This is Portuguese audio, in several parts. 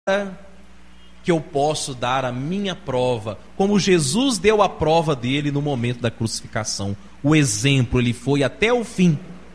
que eu posso dar a minha prova, como Jesus deu a prova dele no momento da crucificação. O exemplo, ele foi até o fim.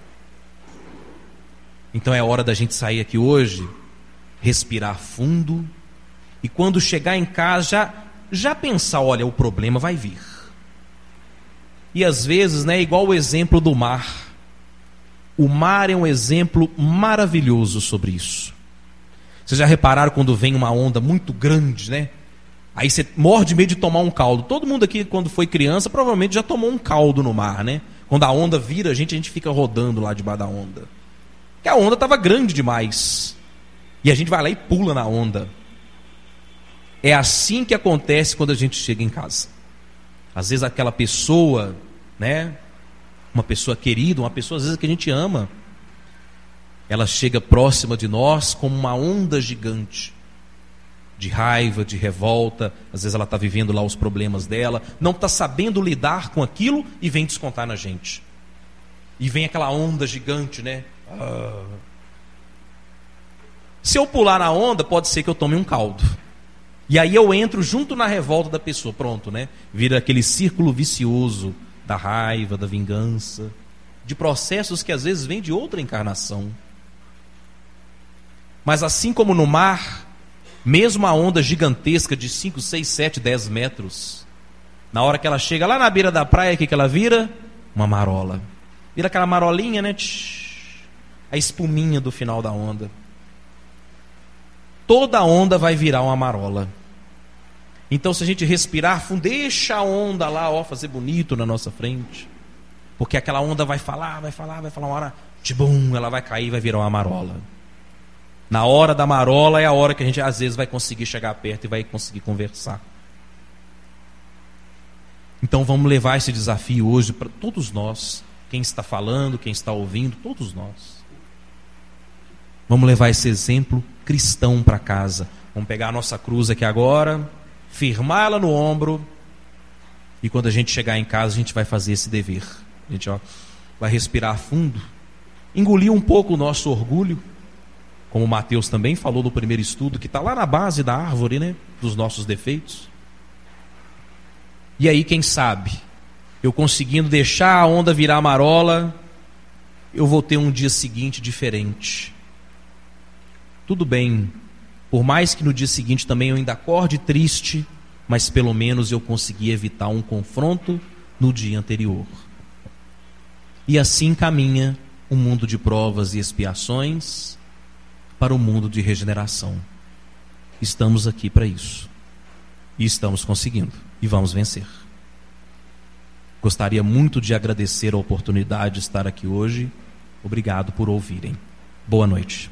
Então é hora da gente sair aqui hoje, respirar fundo, e quando chegar em casa, já pensar, olha, o problema vai vir. E às vezes, né, igual o exemplo do mar. O mar é um exemplo maravilhoso sobre isso. Vocês já repararam quando vem uma onda muito grande, né? Aí você morre de medo de tomar um caldo. Todo mundo aqui, quando foi criança, provavelmente já tomou um caldo no mar, né? Quando a onda vira, a gente fica rodando lá debaixo da onda. Porque a onda estava grande demais. E a gente vai lá e pula na onda. É assim que acontece quando a gente chega em casa. Às vezes aquela pessoa, né? Uma pessoa querida, uma pessoa às vezes que a gente ama, ela chega próxima de nós como uma onda gigante de raiva, de revolta. Às vezes ela está vivendo lá os problemas dela, não está sabendo lidar com aquilo e vem descontar na gente. E vem aquela onda gigante, né? Se eu pular na onda, pode ser que eu tome um caldo. E aí eu entro junto na revolta da pessoa. Pronto, né? Vira aquele círculo vicioso da raiva, da vingança, de processos que às vezes vêm de outra encarnação. Mas assim como no mar, mesmo a onda gigantesca de 5, 6, 7, 10 metros, na hora que ela chega lá na beira da praia, o que ela vira? Uma marola. Vira aquela marolinha, né? A espuminha do final da onda. Toda onda vai virar uma marola. Então, se a gente respirar fundo, deixa a onda lá, ó, fazer bonito na nossa frente. Porque aquela onda vai falar uma hora, tibum, ela vai cair e vai virar uma marola. Na hora da marola é a hora que a gente às vezes vai conseguir chegar perto e vai conseguir conversar. Então vamos levar esse desafio hoje para todos nós, quem está falando, quem está ouvindo, todos nós. Vamos levar esse exemplo cristão para casa. Vamos pegar a nossa cruz aqui agora, firmá-la no ombro, e quando a gente chegar em casa a gente vai fazer esse dever. A gente vai respirar fundo, engolir um pouco o nosso orgulho, como o Mateus também falou no primeiro estudo, que está lá na base da árvore, né, dos nossos defeitos. E aí, quem sabe, eu conseguindo deixar a onda virar marola, eu vou ter um dia seguinte diferente. Tudo bem, por mais que no dia seguinte também eu ainda acorde triste, mas pelo menos eu consegui evitar um confronto no dia anterior. E assim caminha o mundo de provas e expiações para o mundo de regeneração. Estamos aqui para isso. E estamos conseguindo. E vamos vencer. Gostaria muito de agradecer a oportunidade de estar aqui hoje. Obrigado por ouvirem. Boa noite.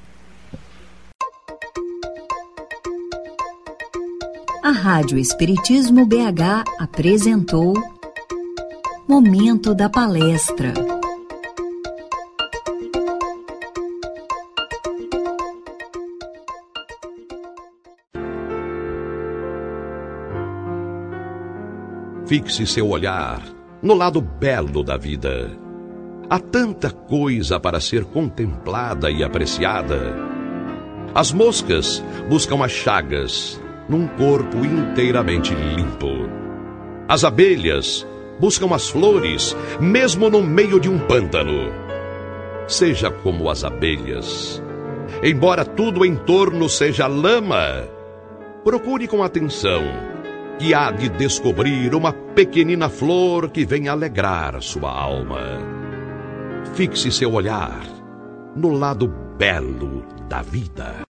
A Rádio Espiritismo BH apresentou Momento da Palestra. Fixe seu olhar no lado belo da vida. Há tanta coisa para ser contemplada e apreciada. As moscas buscam as chagas num corpo inteiramente limpo. As abelhas buscam as flores, mesmo no meio de um pântano. Seja como as abelhas. Embora tudo em torno seja lama, procure com atenção, que há de descobrir uma pequenina flor que vem alegrar sua alma. Fixe seu olhar no lado belo da vida.